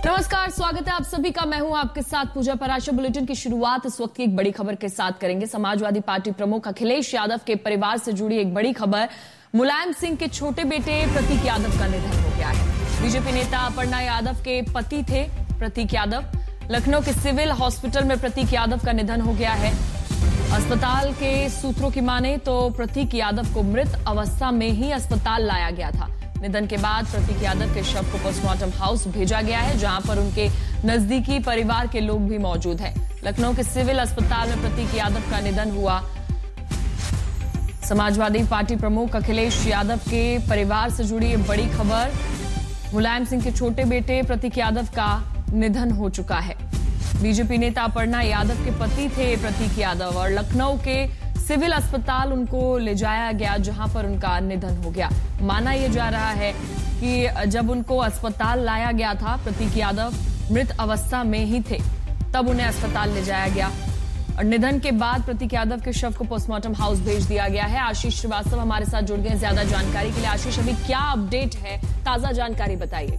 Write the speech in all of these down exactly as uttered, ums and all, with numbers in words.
नमस्कार, स्वागत है आप सभी का। मैं हूं आपके साथ पूजा पराशर। बुलेटिन की शुरुआत इस वक्त की एक बड़ी खबर के साथ करेंगे। समाजवादी पार्टी प्रमुख अखिलेश यादव के परिवार से जुड़ी एक बड़ी खबर। मुलायम सिंह के छोटे बेटे प्रतीक यादव का निधन हो गया है। बीजेपी नेता अपर्णा यादव के पति थे प्रतीक यादव। लखनऊ के सिविल हॉस्पिटल में प्रतीक यादव का निधन हो गया है। अस्पताल के सूत्रों की माने तो प्रतीक यादव को मृत अवस्था में ही अस्पताल लाया गया था। निधन के बाद प्रतीक यादव के शव को पोस्टमार्टम हाउस भेजा गया है, जहां पर उनके नजदीकी परिवार के लोग भी मौजूद हैं। लखनऊ के सिविल अस्पताल में प्रतीक यादव का निधन हुआ। समाजवादी पार्टी प्रमुख अखिलेश यादव के परिवार से जुड़ी एक बड़ी खबर। मुलायम सिंह के छोटे बेटे प्रतीक यादव का निधन हो चुका है। बीजेपी नेता अपर्णा यादव के पति थे प्रतीक यादव और लखनऊ के सिविल अस्पताल उनको ले जाया गया, जहां पर उनका निधन हो गया। माना यह जा रहा है कि जब उनको अस्पताल लाया गया था, प्रतीक यादव मृत अवस्था में ही थे, तब उन्हें अस्पताल ले जाया गया और निधन के बाद प्रतीक यादव के शव को पोस्टमार्टम हाउस भेज दिया गया है। आशीष श्रीवास्तव हमारे साथ जुड़ गए ज्यादा जानकारी के लिए। आशीष, अभी क्या अपडेट है, ताजा जानकारी बताइए।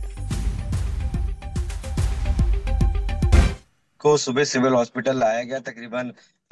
को सुबह सिविल हॉस्पिटल लाया गया तकरीबन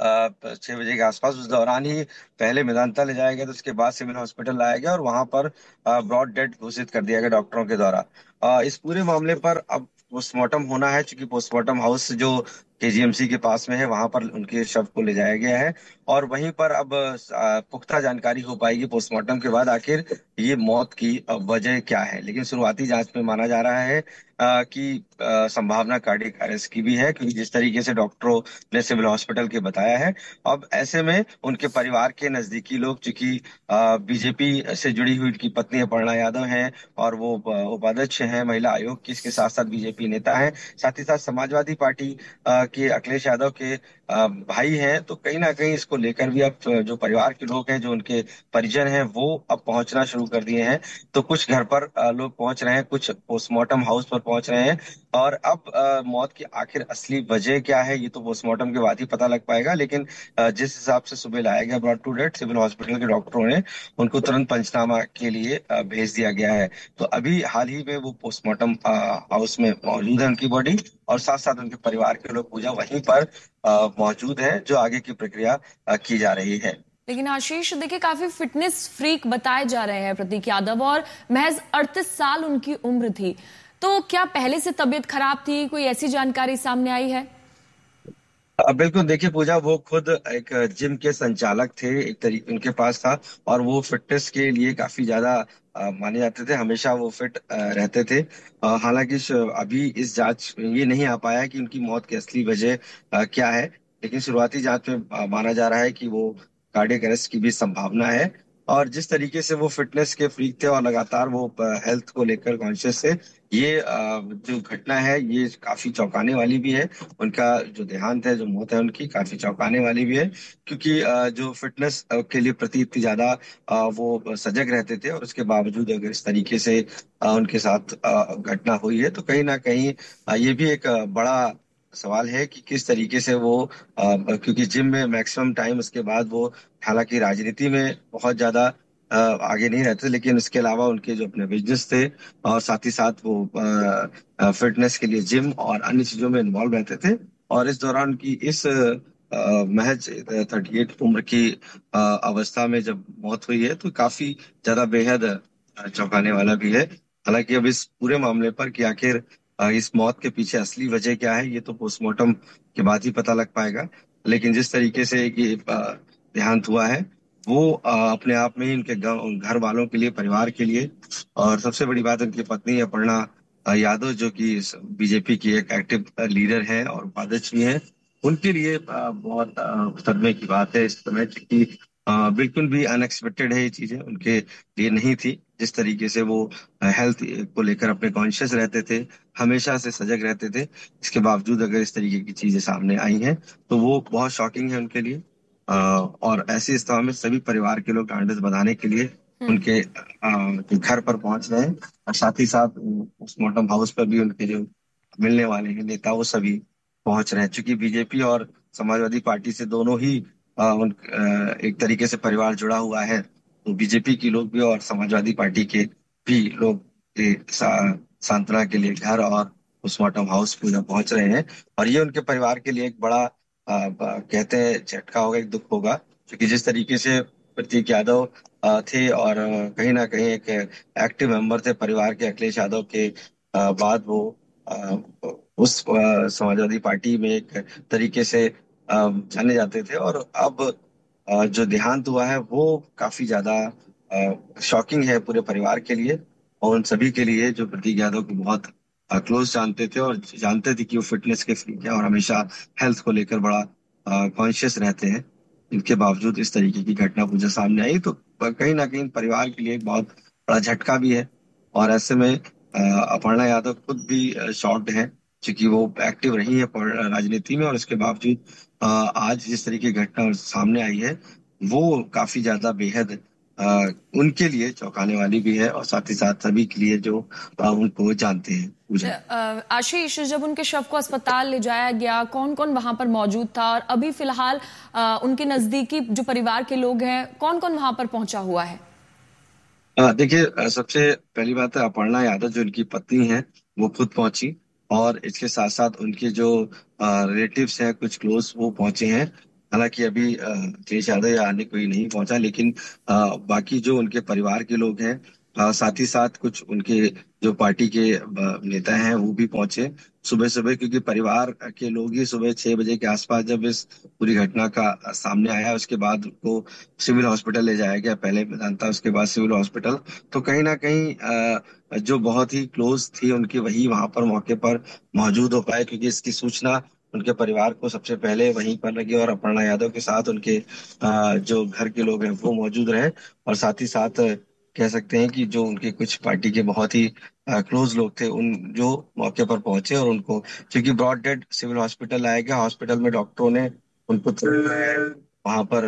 छह बजे के आसपास। उस दौरान ही पहले मेदांता ले जाया गया, तो उसके बाद सिविल हॉस्पिटल लाया गया और वहां पर ब्रॉड डेड घोषित कर दिया गया डॉक्टरों के द्वारा। अ, इस पूरे मामले पर अब पोस्टमार्टम होना है, क्योंकि पोस्टमार्टम हाउस जो केजीएमसी के पास में है, वहां पर उनके शव को ले जाया गया है और वहीं पर अब अ, पुख्ता जानकारी हो पाएगी पोस्टमार्टम के बाद आखिर ये मौत की अ, वजह क्या है। लेकिन शुरुआती जांच में माना जा रहा है अ, कि अ, संभावना कार्डियक अरेस्ट की भी है, क्योंकि जिस तरीके से डॉक्टरों ने सिविल हॉस्पिटल के बताया है। अब ऐसे में उनके परिवार के नजदीकी लोग, चूंकि बीजेपी से जुड़ी हुई उनकी पत्नी अपर्णा यादव हैं और वो अ, उपाध्यक्ष हैं महिला आयोग की, इसके साथ साथ बीजेपी नेता हैं, साथ ही साथ समाजवादी पार्टी अ, के अखिलेश यादव के अ, भाई हैं, तो कहीं ना कहीं इसको लेकर भी अब जो परिवार के लोग हैं, जो उनके परिजन हैं, वो अब पहुंचना शुरू कर दिए हैं। तो कुछ घर पर अ, लोग पहुंच रहे हैं, कुछ पोस्टमार्टम हाउस पर पहुंच रहे हैं और अब अ, मौत की आखिर असली वजह क्या है, ये तो पोस्टमार्टम के बाद ही पता लग पाएगा। लेकिन अ, जिस हिसाब से सुबह लाया गया brought to death, civil hospital के डॉक्टरों ने उनको तुरंत पंचनामा के लिए अ, भेज दिया गया है। तो अभी हाल ही में वो पोस्टमार्टम अ, हाउस में मौजूद है उनकी बॉडी, और साथ साथ उनके परिवार के लोग पूजा वहीं पर अ, मौजूद है, जो आगे की प्रक्रिया अ, की जा रही है। लेकिन आशीष, देखिए, काफी फिटनेस फ्रीक बताए जा रहे हैं प्रतीक यादव और महज अड़तीस साल उनकी उम्र थी। तो क्या पहले से तबीयत खराब थी? कोई ऐसी जानकारी सामने आई है? अ, बिल्कुल, देखिए पूजा, वो खुद एक जिम के संचालक थे, एक तरीके उनके पास था और वो फिटनेस के लिए काफी ज्यादा अ, माने जाते थे। हमेशा वो फिट अ, रहते थे। अ, हालांकि श- अभी इस जांच में ये नहीं आ पाया कि उनकी मौत की असली वजह अ, क्या है, लेकिन शुरुआती जांच में अ, माना जा रहा है कि वो कार्डियक अरेस्ट की भी संभावना है। और जिस तरीके से वो फिटनेस के फ्रीक थे और लगातार वो हेल्थ को लेकर कॉन्शियस थे, ये अ, जो घटना है ये काफी चौंकाने वाली भी है। उनका जो देहांत है, जो मौत है उनकी, काफी चौंकाने वाली भी है, क्योंकि अ, जो फिटनेस के लिए प्रति इतनी ज्यादा अ, वो सजग रहते थे और उसके बावजूद अगर इस तरीके से अ, उनके साथ अ, घटना हुई है, तो कहीं ना कहीं अ, ये भी एक अ, बड़ा सवाल है कि किस तरीके से वो अ, क्योंकि जिम में मैक्सिमम टाइम उसके बाद वो, हालांकि राजनीति में बहुत ज्यादा अ, आगे नहीं रहते, लेकिन इसके अलावा उनके जो अपने बिजनेस थे और साथ ही साथ वो फिटनेस के लिए जिम और अन्य चीजों में इन्वॉल्व रहते थे। और इस दौरान की इस अ, महज थर्टी एट उम्र की अ, अवस्था में जब मौत हुई है, तो काफी ज्यादा बेहद अ, चौंकाने वाला भी है। हालांकि अब इस पूरे मामले पर कि आखिर अ, इस मौत के पीछे असली वजह क्या है, ये तो पोस्टमार्टम के बाद ही पता लग पाएगा। लेकिन जिस तरीके से ये अ, देहांत हुआ है, वो अ, अपने आप में ही उनके गाँव- घर वालों के लिए, परिवार के लिए, और सबसे बड़ी बात उनकी पत्नी अपर्णा अ, यादव, जो कि बीजेपी की एक एक्टिव लीडर है और उपाध्यक्ष भी है, उनके लिए अ, बहुत अ, सदमे की बात है इस समय, क्योंकि अ, बिल्कुल भी अनएक्सपेक्टेड है, ये चीजें उनके लिए नहीं थी। जिस तरीके से वो हेल्थ को लेकर अपने कॉन्शियस रहते थे, हमेशा से सजग रहते थे, इसके बावजूद अगर इस तरीके की चीजें सामने आई हैं, तो वो बहुत शॉकिंग है उनके लिए। अ, और ऐसी स्थिति में सभी परिवार के लोग ढांढस बंधाने के लिए हम्म। उनके अ, घर पर पहुंच रहे हैं और साथ ही साथ पोस्टमार्टम हाउस पर भी उनके जो मिलने वाले हैं नेता, वो सभी पहुंच रहे हैं। चूंकि बीजेपी और समाजवादी पार्टी से दोनों ही अ, उन अ, एक तरीके से परिवार जुड़ा हुआ है, तो बीजेपी के लोग भी और समाजवादी पार्टी के भी लोग ये सा- सांत्वना के लिए घर और पोस्टमार्टम हाउस पूजा पहुंच रहे हैं। और ये उनके परिवार के लिए एक बड़ा आ, ब- कहते हैं झटका होगा, एक दुख होगा, क्योंकि जिस तरीके से प्रतीक यादव आ, थे और आ, कहीं ना कहीं एक एक्टिव मेंबर थे परिवार के अखिलेश यादव के, आ, बाद वो आ, उस आ, समाजवादी पार्टी में एक तरीके से आ, जाने जाते थे। और अब आ, जो देहांत हुआ है वो काफी ज्यादा शॉकिंग है पूरे परिवार के लिए और उन सभी के लिए जो प्रतीक यादव को बहुत क्लोज जानते थे और जानते थे कि वो फिटनेस के फ्रीक है और हमेशा हेल्थ को लेकर बड़ा कॉन्शियस रहते हैं। इनके बावजूद इस तरीके की घटना मुझे सामने आई तो कहीं ना कहीं परिवार के लिए एक बहुत बड़ा झटका भी है। और ऐसे में अ, अपर्णा यादव खुद भी शॉक्ड है, क्योंकि वो एक्टिव रही है पर- राजनीति में, और इसके बावजूद अ, आज जिस तरीके की घटना सामने आई है वो काफी ज्यादा बेहद अ, उनके लिए चौंकाने वाली भी है और साथ ही साथ सभी के लिए जो अ, उनको जानते हैं। पूजा, अ, आशीष, जब उनके शव को अस्पताल ले जाया गया, कौन कौन वहां पर मौजूद था और अभी फिलहाल अ, उनके नजदीकी जो परिवार के लोग हैं, कौन कौन वहां पर पहुंचा हुआ है? अ, देखिए, अ, सबसे पहली बात है अपर्णा यादव जो उनकी पत्नी है वो खुद पहुंची, और इसके साथ साथ उनके जो रिलेटिव्स हैं कुछ क्लोज वो पहुंचे हैं। हालांकि अभी अ, अखिलेश यादव यहाँ आने कोई नहीं पहुंचा, लेकिन अ, बाकी जो उनके परिवार के लोग हैं, अ, साथ ही साथ कुछ उनके जो पार्टी के अ, नेता हैं वो भी पहुंचे सुबह सुबह, क्योंकि परिवार के लोग ही सुबह छह बजे के आसपास जब इस पूरी घटना का अ, सामने आया, उसके बाद उनको सिविल हॉस्पिटल ले जाया गया, पहले मेदांता उसके बाद सिविल हॉस्पिटल। तो कहीं ना कहीं अ, जो बहुत ही क्लोज थी उनकी वही वहां पर मौके पर मौजूद हो पाए, क्योंकि इसकी सूचना उनके परिवार को सबसे पहले वहीं पर लगी और अपर्णा यादव के साथ उनके अ, जो घर के लोग हैं वो मौजूद रहे। और साथ ही साथ अ, कह सकते हैं कि जो उनके कुछ पार्टी के बहुत ही क्लोज लोग थे उन जो मौके पर पहुंचे और उनको, क्योंकि ब्रॉड डेड सिविल हॉस्पिटल लाया गया, हॉस्पिटल में डॉक्टरों ने उनको वहां पर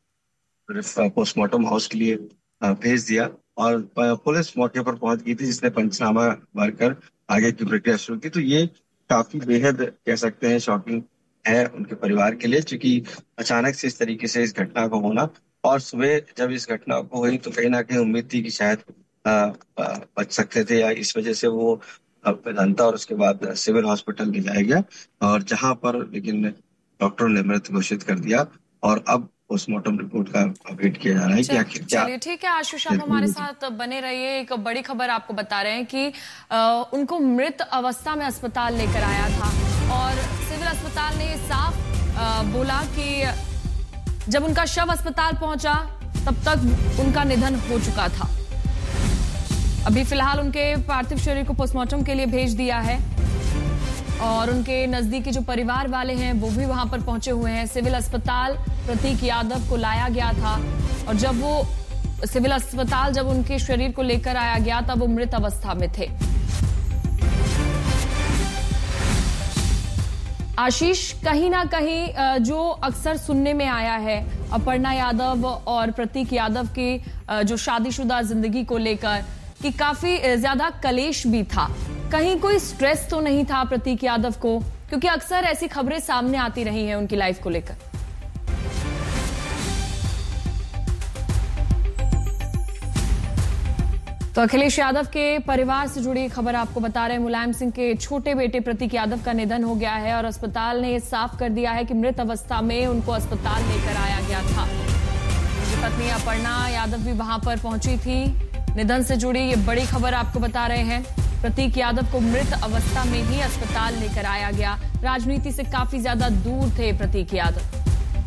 पोस्टमार्टम हाउस के लिए अ, भेज दिया। और प- पुलिस मौके पर पहुंच गई थी जिसने पंचनामा भरकर आगे की प्रक्रिया शुरू की। तो ये काफी बेहद कह सकते हैं शॉकिंग है उनके परिवार के लिए, क्योंकि अचानक से इस तरीके से इस घटना को होना, और सुबह जब इस घटना को हुई तो कहीं ना कहीं उम्मीद थी कि शायद अ, अ, बच सकते थे, या इस वजह से वो अ, वेदांता और उसके बाद सिविल हॉस्पिटल ले जाया गया, और जहां पर लेकिन डॉक्टरों ने मृत घोषित कर दिया। और अब पोस्टमार्टम रिपोर्ट का वेट किया जा रहा है कि चल, आखिर क्या चलिए ठीक है आशीष, आप देखने को हमारे मिला। साथ बने रहिए। एक बड़ी खबर आपको बता रहे हैं कि आ, उनको मृत अवस्था में अस्पताल लेकर आया था और सिविल अस्पताल ने साफ आ, बोला कि जब उनका शव अस्पताल पहुंचा तब तक उनका निधन हो चुका था। अभी फिलहाल उनके पार्थिव शरीर को पोस्टमार्टम के लिए भेज दिया है और उनके नजदीकी जो परिवार वाले हैं वो भी वहां पर पहुंचे हुए हैं। सिविल अस्पताल प्रतीक यादव को लाया गया था और जब वो सिविल अस्पताल जब उनके शरीर को लेकर आया गया तब वो मृत अवस्था में थे। आशीष, कहीं ना कहीं जो अक्सर सुनने में आया है अपर्णा यादव और प्रतीक यादव की जो शादीशुदा जिंदगी को लेकर कि काफी ज्यादा कलेश भी था, कहीं कोई स्ट्रेस तो नहीं था प्रतीक यादव को? क्योंकि अक्सर ऐसी खबरें सामने आती रही हैं उनकी लाइफ को लेकर। तो अखिलेश यादव के परिवार से जुड़ी खबर आपको बता रहे हैं। मुलायम सिंह के छोटे बेटे प्रतीक यादव का निधन हो गया है और अस्पताल ने साफ कर दिया है कि मृत अवस्था में उनको अस्पताल लेकर आया गया था। उनकी पत्नी अपर्णा यादव भी वहां पर पहुंची थी। निधन से जुड़ी ये बड़ी खबर आपको बता रहे हैं। प्रतीक यादव को मृत अवस्था में ही अस्पताल लेकर आया गया। राजनीति से काफी ज्यादा दूर थे प्रतीक यादव।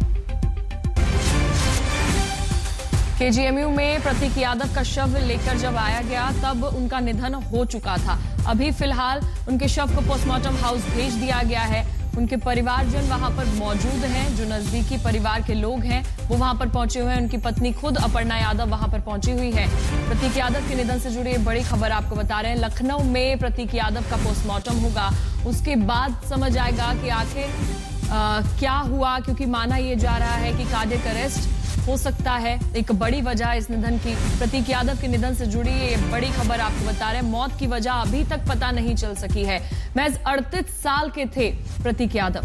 केजीएमयू में प्रतीक यादव का शव लेकर जब आया गया तब उनका निधन हो चुका था। अभी फिलहाल उनके शव को पोस्टमार्टम हाउस भेज दिया गया है। उनके परिवारजन वहां पर मौजूद हैं, जो नजदीकी परिवार के लोग हैं वो वहां पर पहुंचे हुए हैं। उनकी पत्नी खुद अपर्णा यादव वहां पर पहुंची हुई है। प्रतीक यादव के निधन से जुड़ी बड़ी खबर आपको बता रहे हैं। लखनऊ में प्रतीक यादव का पोस्टमार्टम होगा, उसके बाद समझ आएगा कि आखिर क्या हुआ, क्योंकि माना यह जा रहा है कि कार्डियक अरेस्ट हो सकता है एक बड़ी वजह इस निधन की। प्रतीक यादव के निधन से जुड़ी ये बड़ी खबर आपको बता रहे हैं। मौत की वजह अभी तक पता नहीं चल सकी है। महज अड़तीस साल के थे प्रतीक यादव।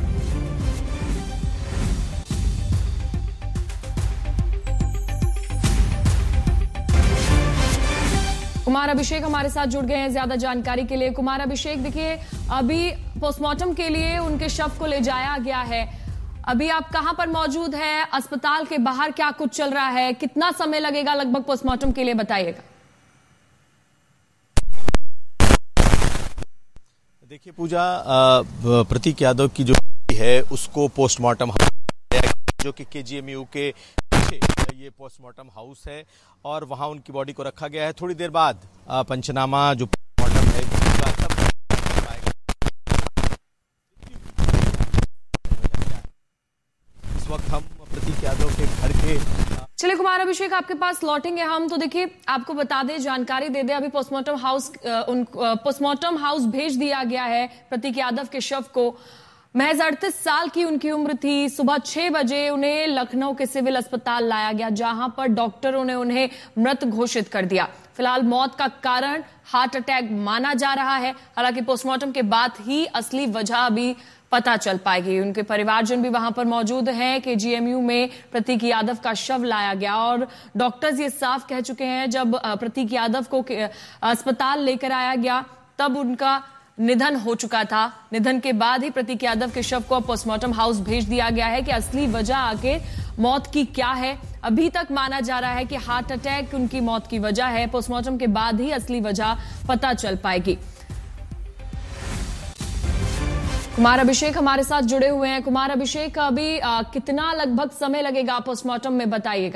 कुमार अभिषेक हमारे साथ जुड़ गए हैं ज्यादा जानकारी के लिए। कुमार अभिषेक, देखिए अभी पोस्टमार्टम के लिए उनके शव को ले जाया गया है, अभी आप कहां पर मौजूद हैं? अस्पताल के बाहर क्या कुछ चल रहा है? कितना समय लगेगा लगभग पोस्टमार्टम के लिए, बताइएगा। देखिए पूजा, प्रतीक यादव की जो है उसको पोस्टमार्टम जो कि केजीएमयू के पीछे ये पोस्टमार्टम हाउस है और वहां उनकी बॉडी को रखा गया है। थोड़ी देर बाद पंचनामा जो पोस्टमार्टम है इस वक्त हम प्रतीक यादव के घर के। चलिए कुमार अभिषेक, आपके पास लौटेंगे हम। तो देखिए आपको बता दें, जानकारी दे दें, अभी पोस्टमार्टम हाउस उन पोस्टमार्टम हाउस भेज दिया गया है प्रतीक यादव के शव को। महज अड़तीस साल की उनकी उम्र थी। सुबह छह बजे उन्हें लखनऊ के सिविल अस्पताल लाया गया, जहां पर डॉक्टरों ने उन्हें मृत घोषित कर दिया। फिलहाल मौत का कारण हार्ट अटैक माना जा रहा है। हालांकि पोस्टमार्टम के बाद ही असली वजह अभी पता चल पाएगी। उनके परिवारजन भी वहां पर मौजूद हैं। केजीएमयू में प्रतीक यादव का शव लाया गया और डॉक्टर्स ये साफ कह चुके हैं, जब प्रतीक यादव को अस्पताल लेकर आया गया तब उनका निधन हो चुका था। निधन के बाद ही प्रतीक यादव के शव को पोस्टमार्टम हाउस भेज दिया गया है कि असली वजह आखिर मौत की क्या है। अभी तक माना जा रहा है कि हार्ट अटैक उनकी मौत की वजह है। पोस्टमार्टम के बाद ही असली वजह पता चल पाएगी। कुमार अभिषेक हमारे साथ जुड़े हुए हैं। कुमार अभिषेक, अभी आ, कितना लगभग समय लगेगा पोस्टमार्टम में, बताइएगा।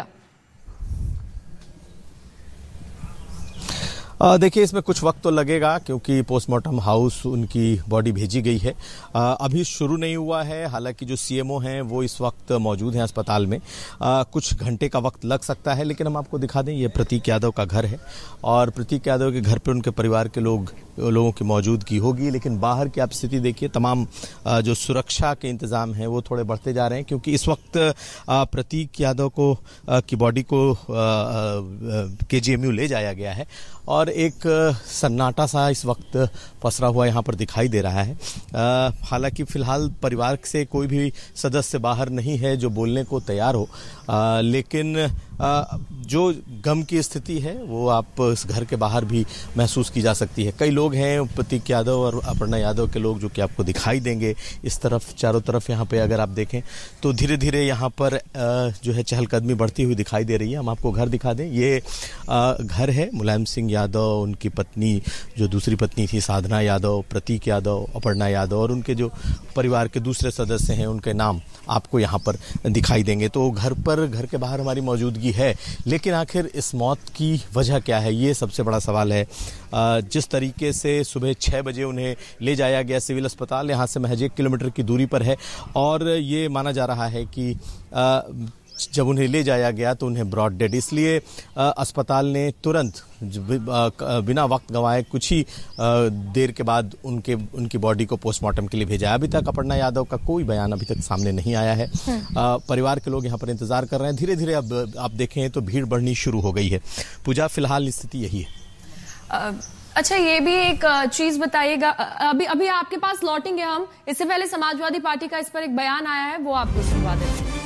देखिए इसमें कुछ वक्त तो लगेगा क्योंकि पोस्टमार्टम हाउस उनकी बॉडी भेजी गई है, आ, अभी शुरू नहीं हुआ है। हालांकि जो सीएमओ हैं वो इस वक्त मौजूद हैं अस्पताल में। आ, कुछ घंटे का वक्त लग सकता है, लेकिन हम आपको दिखा दें ये प्रतीक यादव का घर है और प्रतीक यादव के घर पर उनके परिवार के लोग लोगों की मौजूदगी होगी। लेकिन बाहर की आप स्थिति देखिए, तमाम आ, जो सुरक्षा के इंतजाम हैं वो थोड़े बढ़ते जा रहे हैं क्योंकि इस वक्त आ, प्रतीक यादव को आ, की बॉडी को केजीएमयू ले जाया गया है और एक सन्नाटा सा इस वक्त पसरा हुआ यहाँ पर दिखाई दे रहा है। हालांकि फिलहाल परिवार से कोई भी सदस्य बाहर नहीं है जो बोलने को तैयार हो, आ, लेकिन आ, जो गम की स्थिति है वो आप इस घर के बाहर भी महसूस की जा सकती है। कई लोग हैं, प्रतीक यादव और अपर्णा यादव के लोग, जो कि आपको दिखाई देंगे इस तरफ चारों तरफ। यहाँ पे अगर आप देखें तो धीरे धीरे यहाँ पर आ, जो है चहलकदमी बढ़ती हुई दिखाई दे रही है। हम आपको घर दिखा दें, ये आ, घर है मुलायम सिंह यादव, उनकी पत्नी जो दूसरी पत्नी थी साधना यादव, प्रतीक यादव, अपर्णा यादव और उनके जो परिवार के दूसरे सदस्य हैं उनके नाम आपको यहाँ पर दिखाई देंगे। तो घर पर घर के बाहर हमारी मौजूदगी है, लेकिन आखिर इस मौत की वजह क्या है, ये सबसे बड़ा सवाल है। जिस तरीके से सुबह छः बजे उन्हें ले जाया गया सिविल अस्पताल, यहाँ से महज एक किलोमीटर की दूरी पर है और ये माना जा रहा है कि जब उन्हें ले जाया गया तो उन्हें ब्रॉड डेड, इसलिए अस्पताल ने तुरंत बिना वक्त गंवाए कुछ ही देर के बाद उनके उनकी बॉडी को पोस्टमार्टम के लिए भेजा। अभी तक अपर्णा यादव का कोई बयान अभी तक सामने नहीं आया है। परिवार के लोग यहाँ पर इंतजार कर रहे हैं। धीरे धीरे अब आप देखें तो भीड़ बढ़नी शुरू हो गई है। पूजा, फिलहाल स्थिति यही है। अच्छा, ये भी एक चीज बताइएगा, अभी अभी आपके पास लौटेंगे हम, इससे पहले समाजवादी पार्टी का इस पर एक बयान आया है, वो आपको सुनवा देते हैं।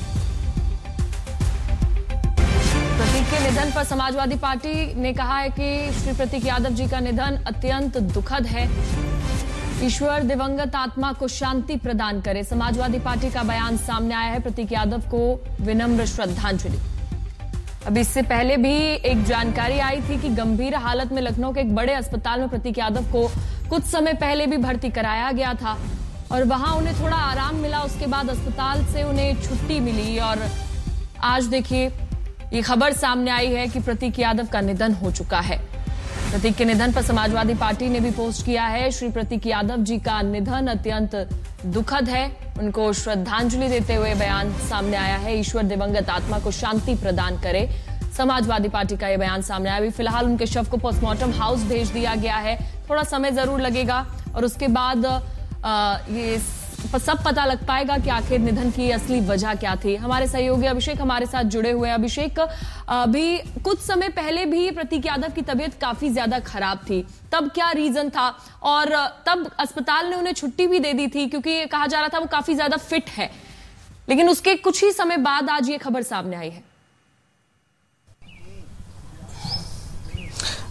प्रतीक के निधन पर समाजवादी पार्टी ने कहा है कि श्री प्रतीक यादव जी का निधन अत्यंत दुखद है, ईश्वर दिवंगत आत्मा को शांति प्रदान करे। समाजवादी पार्टी का बयान सामने आया है, प्रतीक यादव को विनम्र श्रद्धांजलि। अभी इससे पहले भी एक जानकारी आई थी कि गंभीर हालत में लखनऊ के एक बड़े अस्पताल में प्रतीक यादव को कुछ समय पहले भी भर्ती कराया गया था और वहां उन्हें थोड़ा आराम मिला। उसके बाद अस्पताल से उन्हें छुट्टी मिली और आज देखिए ये खबर सामने आई है कि प्रतीक यादव का निधन हो चुका है। प्रतीक के निधन पर समाजवादी पार्टी ने भी पोस्ट किया है, श्री प्रतीक यादव जी का निधन अत्यंत दुखद है, उनको श्रद्धांजलि देते हुए बयान सामने आया है, ईश्वर दिवंगत आत्मा को शांति प्रदान करे। समाजवादी पार्टी का यह बयान सामने आया। अभी फिलहाल उनके शव को पोस्टमार्टम हाउस भेज दिया गया है, थोड़ा समय जरूर लगेगा और उसके बाद आ, ये सब पता लग पाएगा कि आखिर निधन की असली वजह क्या थी। हमारे सहयोगी अभिषेक हमारे साथ जुड़े हुए हैं। अभिषेक, अभी कुछ समय पहले भी प्रतीक यादव की तबीयत काफी ज्यादा खराब थी, तब क्या रीजन था और तब अस्पताल ने उन्हें छुट्टी भी दे दी थी क्योंकि कहा जा रहा था वो काफी ज्यादा फिट है, लेकिन उसके कुछ ही समय बाद आज ये खबर सामने आई है।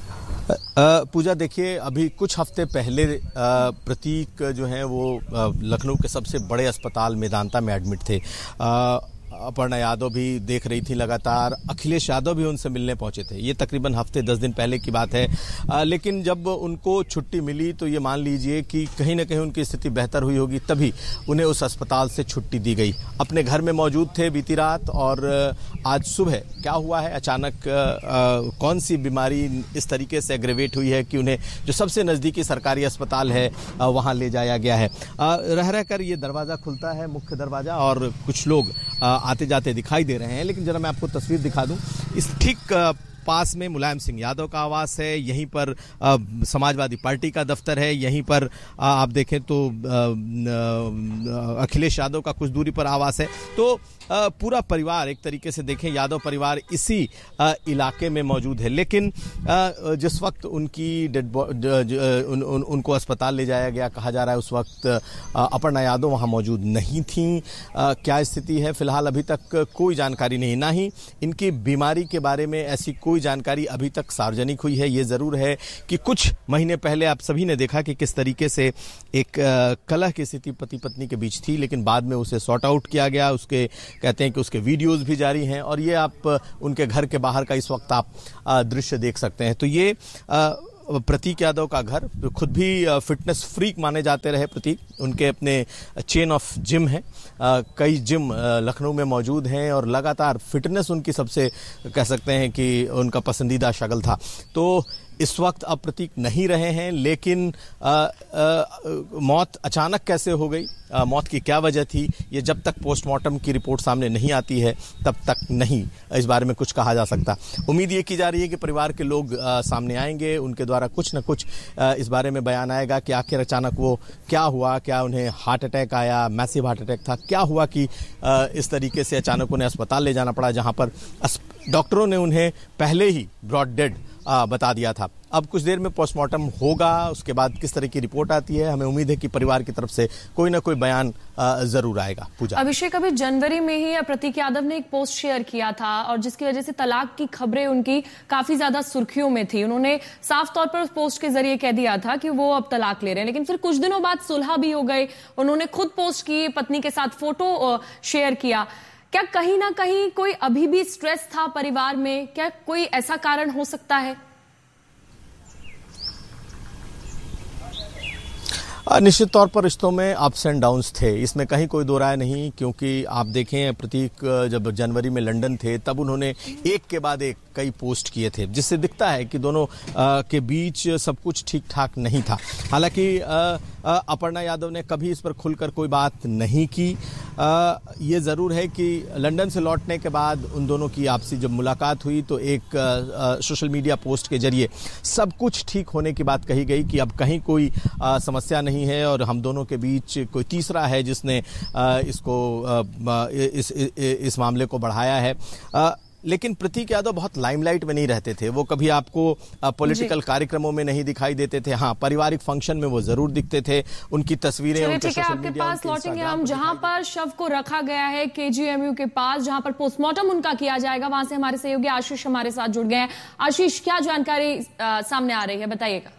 पूजा, देखिए अभी कुछ हफ्ते पहले प्रतीक जो है वो लखनऊ के सबसे बड़े अस्पताल मेदांता में एडमिट थे। अपर्णा यादव भी देख रही थी लगातार, अखिलेश यादव भी उनसे मिलने पहुंचे थे। ये तकरीबन हफ्ते दस दिन पहले की बात है। आ, लेकिन जब उनको छुट्टी मिली तो ये मान लीजिए कि कहीं ना कहीं उनकी स्थिति बेहतर हुई होगी, तभी उन्हें उस अस्पताल से छुट्टी दी गई। अपने घर में मौजूद थे बीती रात, और आज सुबह क्या हुआ है अचानक, आ, कौन सी बीमारी इस तरीके से एग्रेवेट हुई है कि उन्हें जो सबसे नज़दीकी सरकारी अस्पताल है वहाँ ले जाया गया है। आ, रह रह कर ये दरवाज़ा खुलता है, मुख्य दरवाज़ा, और कुछ लोग आ, आते जाते दिखाई दे रहे हैं। लेकिन जरा मैं आपको तस्वीर दिखा दूं, इस ठीक पास में मुलायम सिंह यादव का आवास है, यहीं पर आ, समाजवादी पार्टी का दफ्तर है, यहीं पर आ, आप देखें तो आ, आ, अखिलेश यादव का कुछ दूरी पर आवास है। तो आ, पूरा परिवार, एक तरीके से देखें यादव परिवार इसी आ, इलाके में मौजूद है। लेकिन आ, जिस वक्त उनकी डेड उन, उन, उनको अस्पताल ले जाया गया, कहा जा रहा है उस वक्त अपर्णा यादव वहां मौजूद नहीं थी। आ, क्या स्थिति है फिलहाल अभी तक कोई जानकारी नहीं, ना ही इनकी बीमारी के बारे में ऐसी कोई जानकारी अभी तक सार्वजनिक हुई है। ये जरूर है कि कुछ महीने पहले आप सभी ने देखा कि किस तरीके से एक कलह की स्थिति पति पत्नी के बीच थी, लेकिन बाद में उसे सॉर्ट आउट किया गया। उसके कहते हैं कि उसके वीडियोस भी जारी हैं, और ये आप उनके घर के बाहर का इस वक्त आप दृश्य देख सकते हैं। तो ये प्रतीक यादव का घर, खुद भी फिटनेस फ्रीक माने जाते रहे प्रतीक, उनके अपने चेन ऑफ जिम है, कई जिम लखनऊ में मौजूद हैं, और लगातार फिटनेस उनकी सबसे कह सकते हैं कि उनका पसंदीदा शगल था। तो इस वक्त अब प्रतीक नहीं रहे हैं, लेकिन आ, आ, मौत अचानक कैसे हो गई, आ, मौत की क्या वजह थी, ये जब तक पोस्टमार्टम की रिपोर्ट सामने नहीं आती है तब तक नहीं इस बारे में कुछ कहा जा सकता। उम्मीद ये की जा रही है कि परिवार के लोग आ, सामने आएंगे, उनके द्वारा कुछ न कुछ आ, इस बारे में बयान आएगा कि आखिर अचानक वो क्या हुआ, क्या उन्हें हार्ट अटैक आया, मैसिव हार्ट अटैक था, क्या हुआ कि आ, इस तरीके से अचानक उन्हें अस्पताल ले जाना पड़ा, जहां पर डॉक्टरों ने उन्हें पहले ही ब्रॉड डेड आ, बता दिया था। अब कुछ देर में पोस्टमार्टम होगा, उसके बाद किस तरह की रिपोर्ट आती है, हमें उम्मीद है कि परिवार की तरफ से कोई ना कोई बयान आ, जरूर आएगा। पूजा, अभिषेक, अभी जनवरी में ही प्रतीक यादव ने एक पोस्ट शेयर किया था, और जिसकी वजह से तलाक की खबरें उनकी काफी ज्यादा सुर्खियों में थी। उन्होंने साफ तौर पर उस पोस्ट के जरिए कह दिया था कि वो अब तलाक ले रहे हैं, लेकिन फिर कुछ दिनों बाद सुलह भी हो गई। उन्होंने खुद पोस्ट की, पत्नी के साथ फोटो शेयर किया। क्या कहीं ना कहीं कोई अभी भी स्ट्रेस था परिवार में? क्या कोई ऐसा कारण हो सकता है? निश्चित तौर पर रिश्तों में अप्स एंड डाउन्स थे, इसमें कहीं कोई दो राय नहीं। क्योंकि आप देखें प्रतीक जब जनवरी में लंदन थे तब उन्होंने एक के बाद एक कई पोस्ट किए थे, जिससे दिखता है कि दोनों आ, के बीच सब कुछ ठीक ठाक नहीं था। हालांकि अपर्णा यादव ने कभी इस पर खुलकर कोई बात नहीं की। आ, ये ज़रूर है कि लंदन से लौटने के बाद उन दोनों की आपसी जब मुलाकात हुई तो एक आ, सोशल मीडिया पोस्ट के जरिए सब कुछ ठीक होने की बात कही गई कि अब कहीं कोई आ, समस्या नहीं है, और हम दोनों के बीच कोई तीसरा है जिसने आ, इसको आ, इस, इस, इस मामले को बढ़ाया है। आ, लेकिन प्रतीक यादव बहुत लाइमलाइट में नहीं रहते थे, वो कभी आपको पॉलिटिकल कार्यक्रमों में नहीं दिखाई देते थे। हाँ, पारिवारिक फंक्शन में वो जरूर दिखते थे, उनकी तस्वीरें उनके सोशल मीडिया, आपके पास लौटेंगे हम, जहां पर शव को रखा गया है केजीएमयू के पास, जहां पर पोस्टमार्टम उनका किया जाएगा, वहां से हमारे सहयोगी आशीष हमारे साथ जुड़ गए हैं। आशीष, क्या जानकारी आ, सामने आ रही है, बताइएगा।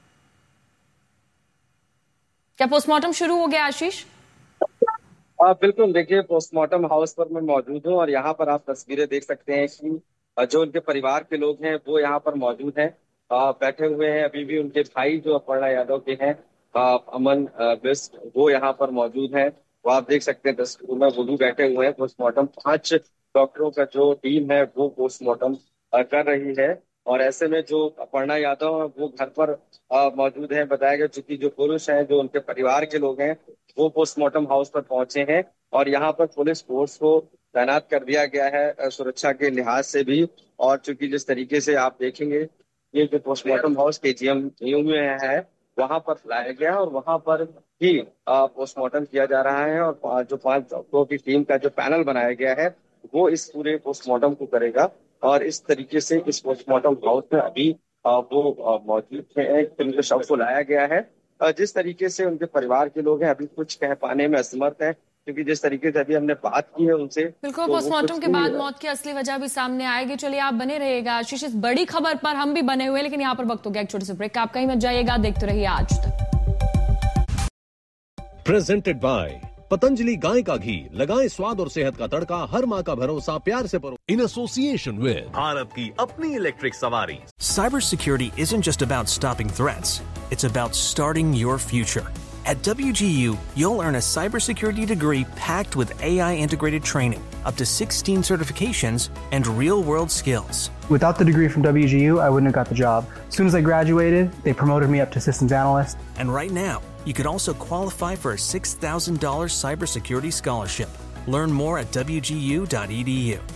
क्या पोस्टमार्टम शुरू हो गया आशीष? आ, बिल्कुल, देखिए पोस्टमार्टम हाउस पर मैं मौजूद हूँ, और यहाँ पर आप तस्वीरें देख सकते हैं कि जो उनके परिवार के लोग हैं वो यहाँ पर मौजूद हैं, आ, बैठे हुए हैं। अभी भी उनके भाई जो अपर्णा यादव के हैं, आ, अमन बिस्ट, वो यहाँ पर मौजूद है। वो आप देख सकते हैं तस्वीर में, वो भी बैठे हुए हैं। पोस्टमार्टम पांच डॉक्टरों का जो टीम है वो पोस्टमार्टम कर रही है, और ऐसे में जो अपर्णा यादव है वो घर पर मौजूद है। बताया गया चूंकि जो पुरुष हैं, जो उनके परिवार के लोग हैं, वो पोस्टमार्टम हाउस पर पहुंचे हैं, और यहाँ पर पुलिस फोर्स को तैनात कर दिया गया है सुरक्षा के लिहाज से भी। और चूंकि जिस तरीके से आप देखेंगे, ये जो पोस्टमार्टम हाउस केजीएम में है वहां पर लाया गया है, और वहां पर ही पोस्टमार्टम किया जा रहा है। और जो पांच डॉक्टरों की टीम का जो पैनल बनाया गया है वो इस पूरे पोस्टमार्टम को करेगा, और इस तरीके से इस पोस्टमार्टम हाउस में अभी वो मौजूद है, उनके शव को लाया गया है। जिस तरीके से उनके परिवार के लोग हैं अभी कुछ कह पाने में असमर्थ हैं, क्योंकि जिस तरीके से अभी हमने बात की है उनसे, बिल्कुल तो पोस्टमार्टम के बाद मौत की असली वजह भी सामने आएगी। चलिए आप बने रहिएगा आशीष, इस बड़ी खबर पर हम भी बने हुए, लेकिन यहाँ पर वक्त हो गया एक छोटे से ब्रेक का। आप कहीं मत जाइएगा, देखते रहिए आज तक। प्रेजेंटेड बाय पतंजलि गाय का घी, लगाएं स्वाद और सेहत का तड़का, हर माँ का भरोसा प्यार से परो। इन एसोसिएशन विद भारत की अपनी इलेक्ट्रिक सवारी। Cybersecurity isn't just about stopping threats, it's about starting your future. At W G U, you'll earn a cybersecurity degree packed with A I integrated training, up to sixteen certifications, and real-world skills. Without the degree from W G U, I wouldn't have got the job. As soon as I graduated, they promoted me up to systems analyst. And right now, you could also qualify for a six thousand dollars cybersecurity scholarship. Learn more at W G U dot E D U.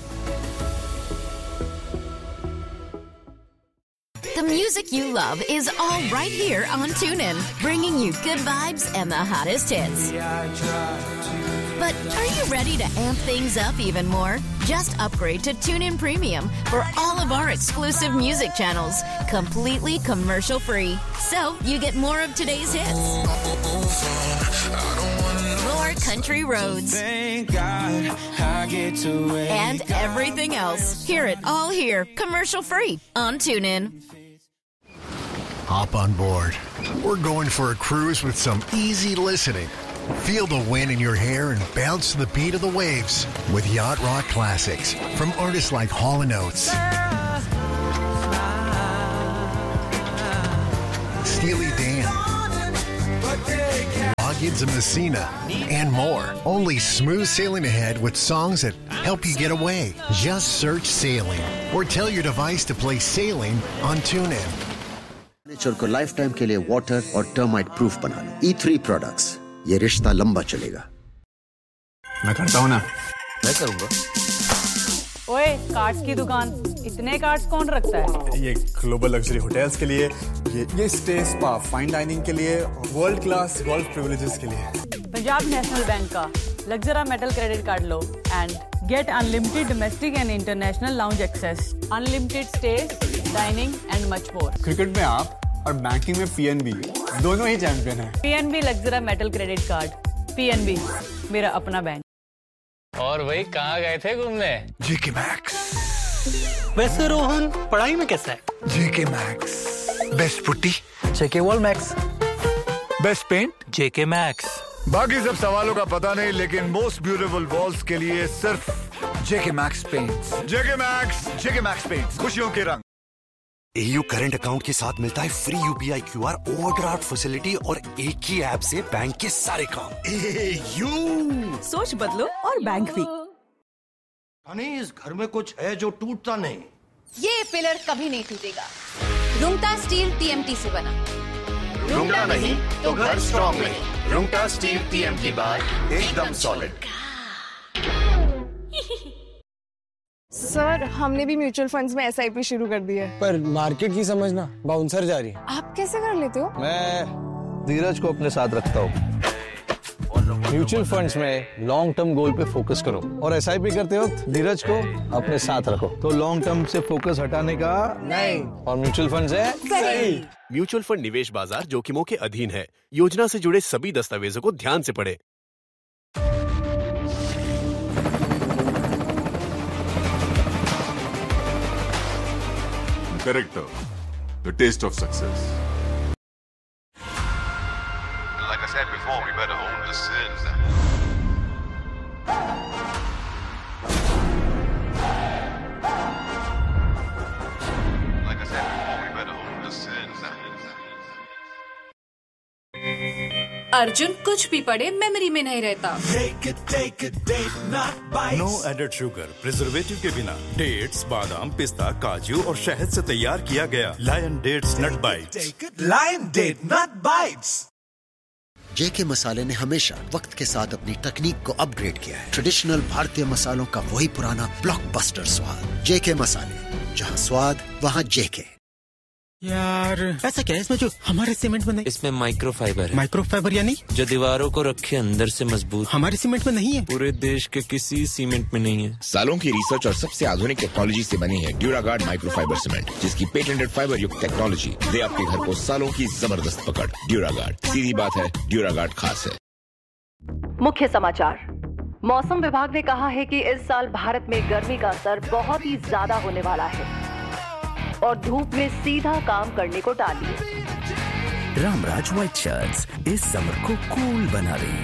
The music you love is all right here on TuneIn, bringing you good vibes and the hottest hits. But are you ready to amp things up even more? Just upgrade to TuneIn Premium for all of our exclusive music channels, completely commercial free. So you get more of today's hits, more country roads, and everything else. Hear it all here, commercial free on TuneIn. Hop on board. We're going for a cruise with some easy listening. Feel the wind in your hair and bounce to the beat of the waves with Yacht Rock Classics from artists like Hall and Oates, Steely Dan, Loggins and Messina, and more. Only smooth sailing ahead with songs that help you get away. Just search Sailing or tell your device to play Sailing on TuneIn. Furniture को life time के लिए water और termite proof बना लो। ई three products, ये रिश्ता लंबा चलेगा। मैं करता हूँ ना। मैं करूँगा। ओए, कार्ड्स की दुकान, इतने कार्ड्स कौन रखता है? ये ग्लोबल लग्जरी होटल्स के लिए, ये ये स्टे स्पा फाइन डाइनिंग के लिए, वर्ल्ड क्लास गोल्फ प्रिविलेजेस के लिए। पंजाब नेशनल बैंक का लग्जरा metal credit card low and gate unlimited domestic and international lounge access, unlimited stage, dining and much more. Cricket में आप और बैंकिंग में पीएनबी दोनों ही चैंपियन हैं। PNB लग्जरा metal credit card, PNB मेरा अपना बैंक। और भाई कहाँ गए थे घूमने? जेके मैक्स। वैसे रोहन पढ़ाई में कैसा है? जेके मैक्स बेस्ट पुट्टी, जेके वॉल मैक्स बेस्ट पेंट, जेके मैक्स। बाकी सब सवालों का पता नहीं, लेकिन मोस्ट ब्यूटीफुल वॉल्स के लिए सिर्फ जेके मैक्स पेंट्स। जेके मैक्स, जेके मैक्स पेंट्स, खुशियों के रंग। एयू करंट अकाउंट के साथ मिलता है free UPI QR, overdraft facility और एक ही ऐप से बैंक के सारे काम। एयू, सोच बदलो और बैंक भी। हनी, इस घर में कुछ है जो टूटता नहीं। ये पिलर कभी नहीं टूटेगा। रुंगटा स्टील टीएमटी से बना। रुंगटा नहीं तो घर स्ट्रॉन्ग नहीं। रुंगटा स्टील टीएमटी बार एकदम सॉलिड। सर, हमने भी म्यूचुअल फंड्स में एसआईपी शुरू कर दी है। पर मार्केट की समझना बाउंसर जा रही है। आप कैसे कर लेते हो? मैं धीरज को अपने साथ रखता हूँ। म्यूचुअल फंड्स में लॉन्ग टर्म गोल पे फोकस करो और एसआईपी करते वक्त धीरज को अपने साथ रखो, तो लॉन्ग टर्म से फोकस हटाने का नहीं। और म्यूचुअल फंड्स है सही। म्यूचुअल फंड निवेश बाजार जोखिमों के अधीन है। योजना से जुड़े सभी दस्तावेजों को ध्यान से पढ़ें। Character, the taste of success. Like I said before, we better own the sins. Like I said before, we better own the sins. Arjun कुछ भी पढ़े मेमोरी में नहीं रहता। नो एडेड शुगर, प्रिजर्वेटिव के बिना डेट्स, बादाम, पिस्ता, काजू और शहद से तैयार किया गया लायन डेट्स नट बाइट्स। लायन डेट नट बाइट्स। जेके मसाले ने हमेशा वक्त के साथ अपनी तकनीक को अपग्रेड किया है। ट्रेडिशनल भारतीय मसालों का वही पुराना ब्लॉकबस्टर स्वाद। जेके मसाले, जहां स्वाद वहां जेके। यार ऐसा क्या है इसमें जो हमारे सीमेंट में नहीं? इसमें माइक्रोफाइबर है। माइक्रोफाइबर यानी जो दीवारों को रखे अंदर से मजबूत। हमारे सीमेंट में नहीं है। पूरे देश के किसी सीमेंट में नहीं है। सालों की रिसर्च और सबसे आधुनिक टेक्नोलॉजी से बनी है ड्यूरागार्ड माइक्रोफाइबर सीमेंट, जिसकी पेटेंटेड फाइबर युक्त टेक्नोलॉजी दे आपके घर को सालों की जबरदस्त पकड़। ड्यूरागार्ड, सीधी बात है, ड्यूरागार्ड खास है। मुख्य समाचार। मौसम विभाग ने कहा है कि इस साल भारत में गर्मी का असर बहुत ही ज्यादा होने वाला है और धूप में सीधा काम करने को टालिए। रामराज व्हाइट शर्ट्स इस समर को कूल बना रही।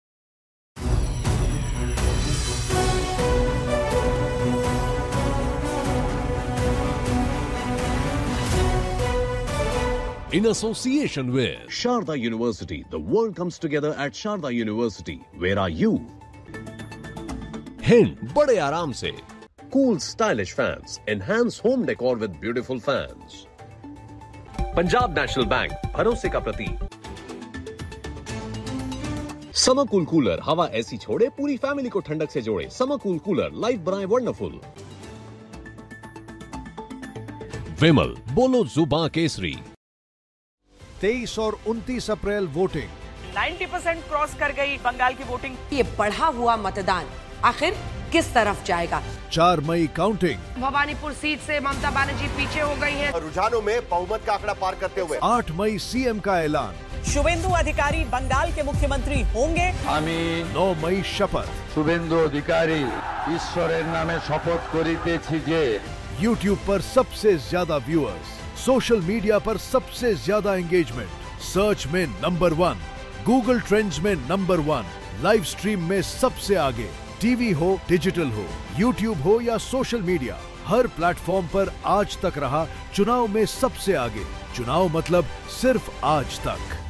In association with Sharda University, the world comes together at Sharda University. Where are you? Hind, बड़े आराम से. Cool stylish fans. Enhance home decor with beautiful fans. Punjab National Bank, भरोसे का प्रतीक. Summer cool cooler, हवा ऐसी छोड़े पूरी family को ठंडक से जोड़े. समर कूल कूलर, लाइफ बनाए वंडरफुल. विमल, बोलो जुबां केसरी. तेईस और उनतीस अप्रैल वोटिंग. नब्बे परसेंट क्रॉस कर गई बंगाल की वोटिंग. ये बढ़ा हुआ मतदान आखिर किस तरफ जाएगा? चार मई काउंटिंग. भवानीपुर सीट से ममता बनर्जी पीछे हो गई हैं। रुझानों में बहुमत का आंकड़ा पार करते हुए आठ मई सीएम का ऐलान. शुभेंदु अधिकारी बंगाल के मुख्यमंत्री होंगे. नौ मई शपथ. शुभेंदु अधिकारी ईश्वरेर नामे शपथ करितेछि जे. यूट्यूब पर सबसे ज्यादा व्यूअर्स, सोशल मीडिया पर सबसे ज्यादा एंगेजमेंट, सर्च में नंबर वन, गूगल ट्रेंड्स में नंबर वन, लाइव स्ट्रीम में सबसे आगे. टीवी हो, डिजिटल हो, यूट्यूब हो या सोशल मीडिया, हर प्लेटफॉर्म पर आज तक रहा चुनाव में सबसे आगे. चुनाव मतलब सिर्फ आज तक.